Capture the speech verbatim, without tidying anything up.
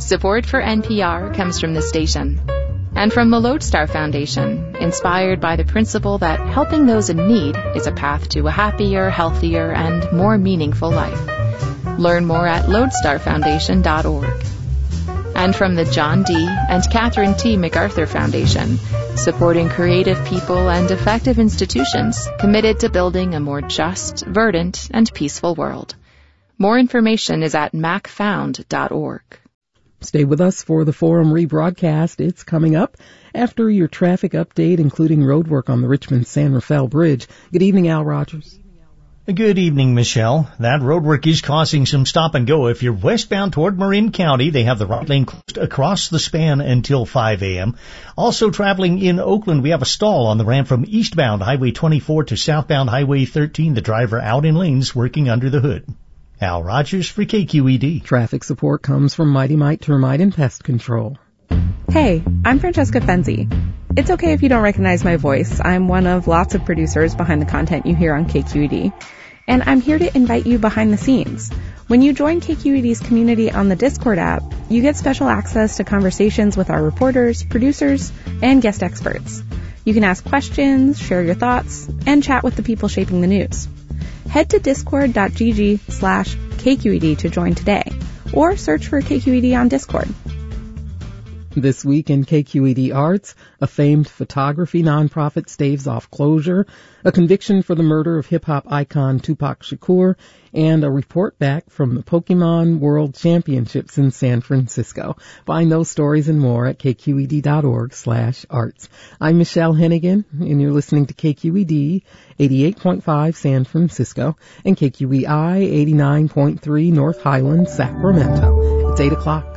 Support for N P R comes from the station and from the Lodestar Foundation, inspired by the principle that helping those in need is a path to a happier, healthier, and more meaningful life. Learn more at lodestar foundation dot org. And from the John D. and Catherine T. MacArthur Foundation, supporting creative people and effective institutions committed to building a more just, verdant, and peaceful world. More information is at mac found dot org. Stay with us for the Forum rebroadcast. It's coming up after your traffic update, including roadwork on the Richmond-San Rafael Bridge. Good evening, Al Rogers. Good evening, Michelle. That roadwork is causing some stop and go. If you're westbound toward Marin County, they have the right lane closed across the span until five a.m. Also traveling in Oakland, we have a stall on the ramp from eastbound Highway twenty-four to southbound Highway thirteen. The driver out in lanes working under the hood. Al Rogers for K Q E D. Traffic support comes from Mighty Mite Termite and Pest Control. Hey, I'm Francesca Fenzi. It's okay if you don't recognize my voice. I'm one of lots of producers behind the content you hear on K Q E D. And I'm here to invite you behind the scenes. When you join K Q E D's community on the Discord app, you get special access to conversations with our reporters, producers, and guest experts. You can ask questions, share your thoughts, and chat with the people shaping the news. Head to discord.gg slash KQED to join today, or search for K Q E D on Discord. This week in K Q E D Arts, a famed photography nonprofit staves off closure, a conviction for the murder of hip-hop icon Tupac Shakur, and a report back from the Pokemon World Championships in San Francisco. Find those stories and more at kqed.org slash arts. I'm Michelle Hennigan, and you're listening to K Q E D eighty-eight point five San Francisco and K Q E I eighty-nine point three North Highlands, Sacramento. It's eight o'clock.